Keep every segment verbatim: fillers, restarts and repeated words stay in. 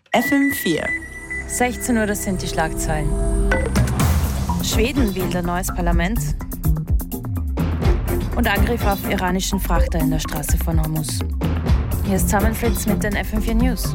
F M vier. sechzehn Uhr, das sind die Schlagzeilen. Schweden wählt ein neues Parlament. Und Angriff auf iranischen Frachter in der Straße von Hormuz. Hier ist Samuel Fritz mit den F M vier News.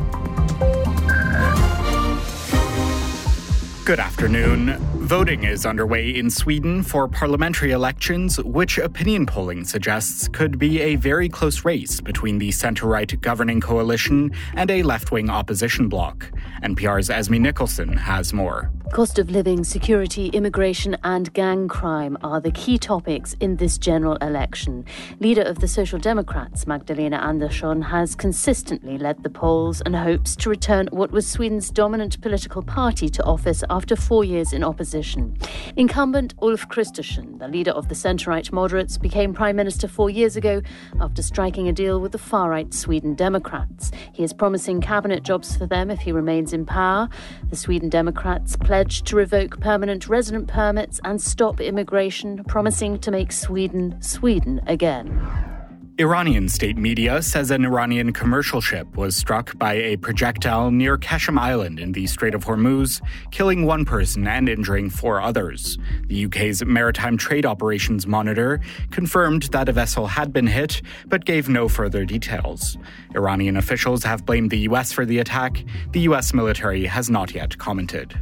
Good afternoon. Voting is underway in Sweden for parliamentary elections, which opinion polling suggests could be a very close race between the centre-right governing coalition and a left-wing opposition bloc. N P R's Esme Nicholson has more. Cost of living, security, immigration and gang crime are the key topics in this general election. Leader of the Social Democrats, Magdalena Andersson, has consistently led the polls and hopes to return what was Sweden's dominant political party to office after four years in opposition. Incumbent Ulf Kristersson, the leader of the centre-right moderates, became Prime Minister four years ago after striking a deal with the far-right Sweden Democrats. He is promising cabinet jobs for them if he remains in power. The Sweden Democrats pledged to revoke permanent resident permits and stop immigration, promising to make Sweden Sweden again. Iranian state media says an Iranian commercial ship was struck by a projectile near Qashem Island in the Strait of Hormuz, killing one person and injuring four others. The U K's Maritime Trade Operations Monitor confirmed that a vessel had been hit, but gave no further details. Iranian officials have blamed the U S for the attack. The U S military has not yet commented.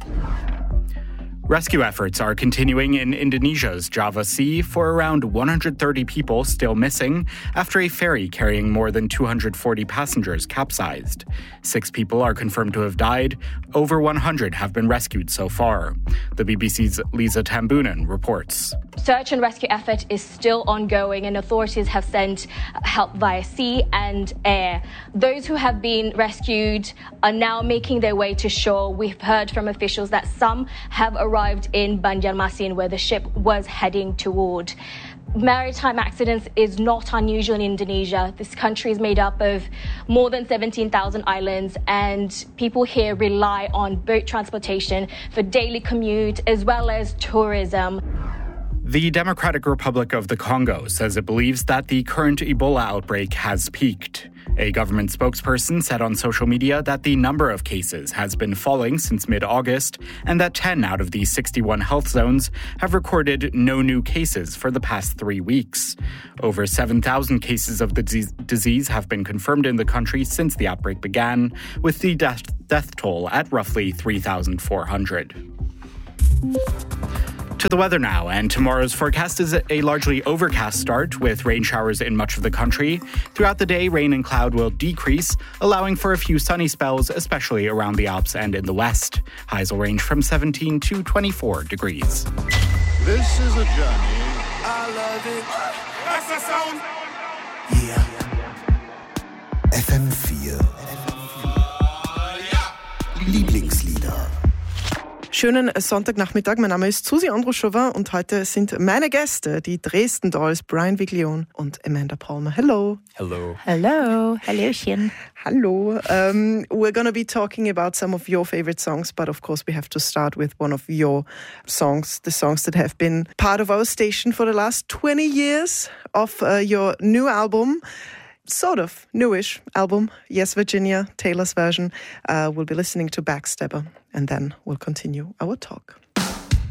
Rescue efforts are continuing in Indonesia's Java Sea for around one hundred thirty people still missing after a ferry carrying more than two hundred forty passengers capsized. Six people are confirmed to have died. Over one hundred have been rescued so far. The B B C's Lisa Tambunan reports. Search and rescue effort is still ongoing and authorities have sent help via sea and air. Those who have been rescued are now making their way to shore. We've heard from officials that some have arrived in Banjarmasin, where the ship was heading toward. Maritime accidents is not unusual in Indonesia. This country is made up of more than seventeen thousand islands, and people here rely on boat transportation for daily commute as well as tourism. The Democratic Republic of the Congo says it believes that the current Ebola outbreak has peaked. A government spokesperson said on social media that the number of cases has been falling since mid-August and that ten out of the sixty-one health zones have recorded no new cases for the past three weeks. Over seven thousand cases of the d- disease have been confirmed in the country since the outbreak began, with the death, death toll at roughly three thousand four hundred. To the weather now, and tomorrow's forecast is a largely overcast start with rain showers in much of the country. Throughout the day, rain and cloud will decrease, allowing for a few sunny spells, especially around the Alps and in the west. Highs will range from seventeen to twenty-four degrees. This is a journey. I love it. That's the sound. Yeah. F M vier. Lieblingslieder. Schönen Sonntagnachmittag, mein Name ist Susi Andruschova und heute sind meine Gäste die Dresden Dolls, Brian Viglione und Amanda Palmer. Hello. Hello. Hello. Hallöchen. Hello. Um, we're going to be talking about some of your favorite songs, but of course we have to start with one of your songs, the songs that have been part of our station for the last twenty years of uh, your new album. Sort of newish album, Yes Virginia, Taylor's version. Uh, we'll be listening to Backstabber and then we'll continue our talk.